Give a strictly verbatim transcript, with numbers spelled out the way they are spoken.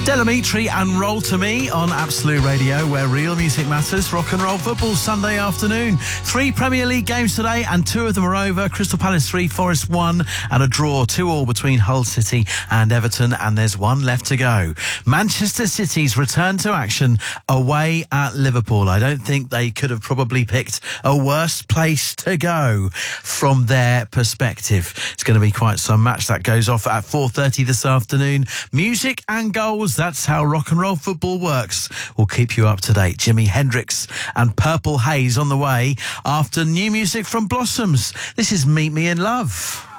Delamitri and Roll to Me on Absolute Radio, where real music matters. Rock and roll football Sunday afternoon. Three Premier League games today, and two of them are over. Crystal Palace three, Forest one, and a draw two all between Hull City and Everton, and there's one left to go. Manchester City's return to action away at Liverpool. I don't think they could have probably picked a worse place to go from their perspective. It's going to be quite some match. That goes off at four thirty this afternoon. Music and goals. That's how rock and roll football works. We'll keep you up to date. Jimi Hendrix and Purple Haze on the way after new music from Blossoms. This is Meet Me in Love.